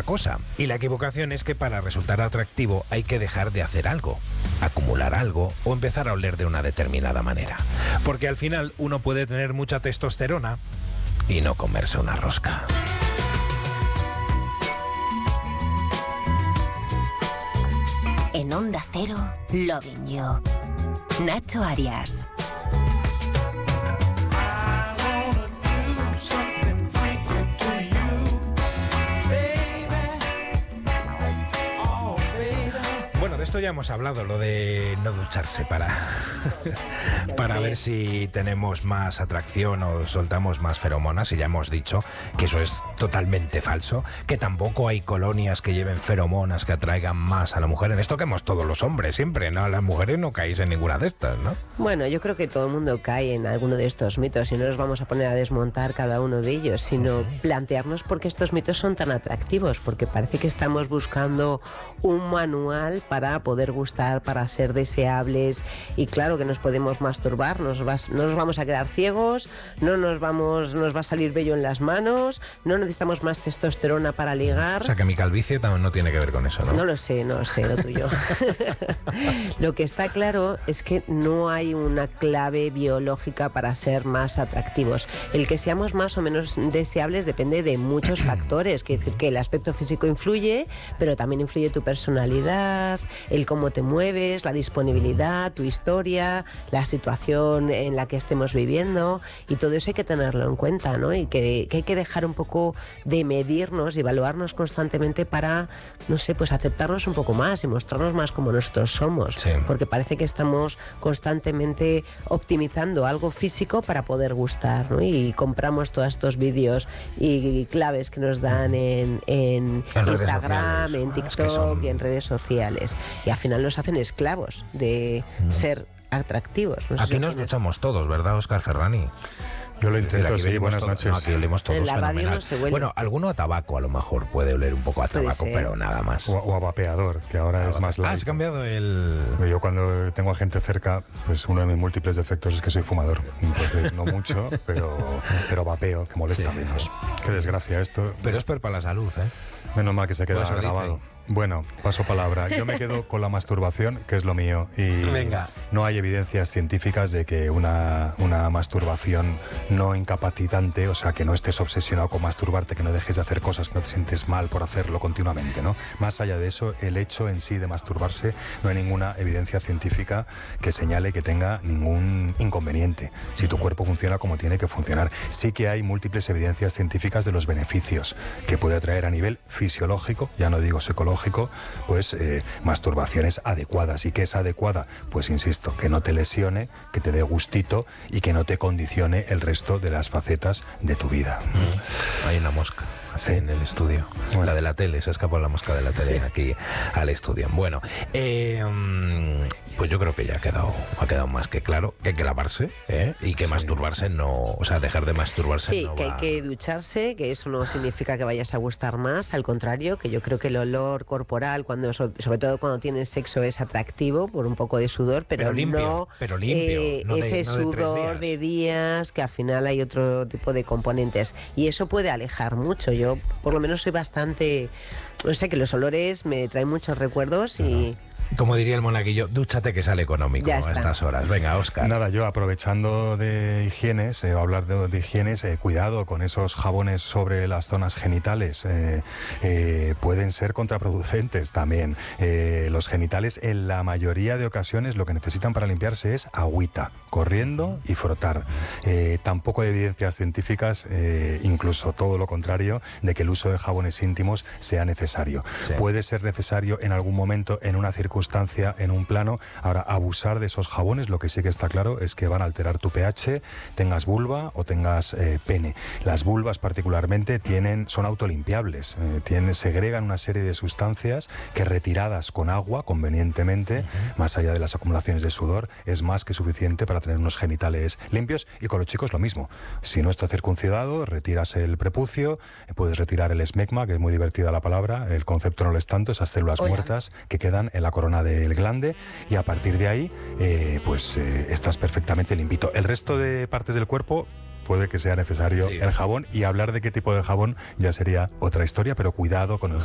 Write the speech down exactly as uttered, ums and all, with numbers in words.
cosa. Y la equivocación es que para resultar atractivo hay que dejar de hacer algo, acumular algo o empezar a oler de una determinada manera. Porque al final uno puede tener mucha testosterona y no comerse una rosca. En Onda Cero, Loving You. Nacho Arias. Bueno, de esto ya hemos hablado, lo de no ducharse para, para ver si tenemos más atracción o soltamos más feromonas, y ya hemos dicho que eso es totalmente falso, que tampoco hay colonias que lleven feromonas que atraigan más a la mujer. En esto caemos todos los hombres siempre, ¿no? Las mujeres no caéis en ninguna de estas, ¿no? Bueno, yo creo que todo el mundo cae en alguno de estos mitos y no nos vamos a poner a desmontar cada uno de ellos, sino plantearnos por qué estos mitos son tan atractivos, porque parece que estamos buscando un manual para poder gustar, para ser deseables, y claro que nos podemos masturbar, nos va, no nos vamos a quedar ciegos, no nos vamos, nos va a salir vello en las manos, no necesitamos más testosterona para ligar. O sea que mi calvicie también no tiene que ver con eso, ¿no? No lo sé, no lo sé, lo tuyo. Lo que está claro es que no hay una clave biológica para ser más atractivos. El que seamos más o menos deseables depende de muchos factores, quiere decir que el aspecto físico influye, pero también influye tu personalidad, el cómo te mueves, la disponibilidad, tu historia, la situación en la que estemos viviendo, y todo eso hay que tenerlo en cuenta, ¿no? Y que, que hay que dejar un poco de medirnos y evaluarnos constantemente para, no sé, pues aceptarnos un poco más y mostrarnos más como nosotros somos, sí. Porque parece que estamos constantemente optimizando algo físico para poder gustar, ¿no? Y compramos todos estos vídeos y claves que nos dan en, en, en Instagram, en TikTok, TikTok, es que son... y en redes sociales, y al final nos hacen esclavos de mm. ser atractivos. No sé Aquí si nos duchamos todos, ¿verdad, Óscar Ferrani? Yo lo intento, sí, sí, buenas todo, noches. No, aquí olemos todos en la fenomenal. No se huele. Bueno, alguno a tabaco a lo mejor puede oler un poco a tabaco, pero nada más. O, o a vapeador, que ahora ah, es más light. Ah, has cambiado el... Yo cuando tengo a gente cerca, pues uno de mis múltiples defectos es que soy fumador. Entonces, no mucho, pero, pero vapeo, que molesta sí, menos. Sí, sí. Qué desgracia esto. Pero es peor para la salud, ¿eh? Menos mal que se queda pues grabado. Dice. Bueno, paso palabra. Yo me quedo con la masturbación, que es lo mío. Y Venga. No hay evidencias científicas de que una, una masturbación no incapacitante, o sea, que no estés obsesionado con masturbarte, que no dejes de hacer cosas, que no te sientes mal por hacerlo continuamente, ¿no? Más allá de eso, el hecho en sí de masturbarse, no hay ninguna evidencia científica que señale que tenga ningún inconveniente, si tu cuerpo funciona como tiene que funcionar. Sí que hay múltiples evidencias científicas de los beneficios que puede traer a nivel fisiológico, ya no digo psicológico, pues eh, masturbaciones adecuadas. ¿Y qué es adecuada? Pues insisto, que no te lesione, que te dé gustito y que no te condicione el resto de las facetas de tu vida. Mm. Hay una mosca sí. en el estudio, bueno. La de la tele, se escapó la mosca de la tele aquí al estudio. Bueno, eh, pues yo creo que ya ha quedado, ha quedado más que claro que hay que lavarse, ¿eh? Y que sí. masturbarse no, o sea, dejar de masturbarse sí, no que va... hay que ducharse, que eso no significa que vayas a gustar más, al contrario, que yo creo que el olor corporal, cuando sobre todo cuando tienes sexo, es atractivo por un poco de sudor, pero, pero limpio, no, pero limpio, eh, no de, ese no de sudor días. de días, que al final hay otro tipo de componentes, y eso puede alejar mucho. Yo por lo menos soy bastante, o sea, que los olores me traen muchos recuerdos y... Ajá. Como diría el monaguillo, dúchate que sale económico a estas horas. Venga, Óscar. Nada, yo aprovechando de higienes, eh, hablar de, de higienes, eh, cuidado con esos jabones sobre las zonas genitales. Eh, eh, pueden ser contraproducentes también. Eh, los genitales, en la mayoría de ocasiones, lo que necesitan para limpiarse es agüita, corriendo y frotar. Eh, tampoco hay evidencias científicas, eh, incluso todo lo contrario, de que el uso de jabones íntimos sea necesario. Sí. Puede ser necesario en algún momento, en una circunstancia, en un plano. Ahora, abusar de esos jabones, lo que sí que está claro es que van a alterar tu pH, tengas vulva o tengas eh, pene. Las vulvas particularmente tienen, son autolimpiables, eh, tienen, segregan una serie de sustancias que, retiradas con agua convenientemente, uh-huh. más allá de las acumulaciones de sudor, es más que suficiente para tener unos genitales limpios. Y con los chicos lo mismo. Si no está circuncidado, retiras el prepucio, puedes retirar el esmegma, que es muy divertida la palabra, el concepto no lo es tanto, esas células Hola. muertas que quedan en la corona del glande, y a partir de ahí eh, pues eh, estás perfectamente limpito. El resto de partes del cuerpo puede que sea necesario sí. el jabón, y hablar de qué tipo de jabón ya sería otra historia, pero cuidado con el